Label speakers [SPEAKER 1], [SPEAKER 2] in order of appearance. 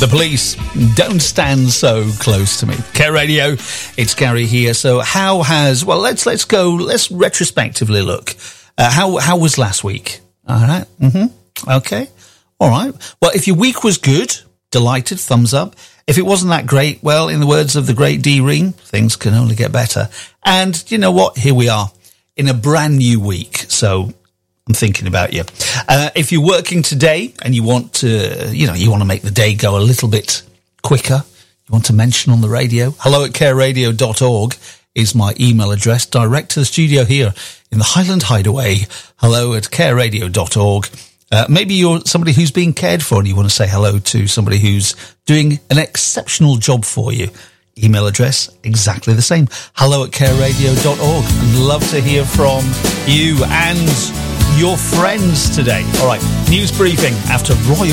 [SPEAKER 1] The Police, Don't Stand So Close to Me. Care Radio, it's Gary here. So let's retrospectively look. How was last week? All right. Okay. All right. Well, if your week was good, delighted, thumbs up. If it wasn't that great, well, in the words of the great D. Ream, things can only get better. And you know what? Here we are in a brand new week. So I'm thinking about you. If you're working today and you want to, you want to make the day go a little bit quicker, you want to mention on the radio, hello@careradio.org is my email address, direct to the studio here in the Highland Hideaway, hello@careradio.org. Maybe you're somebody who's being cared for and you want to say hello to somebody who's doing an exceptional job for you. Email address, exactly the same, hello@careradio.org. I'd love to hear from you and your friends today. All right, news briefing after Roy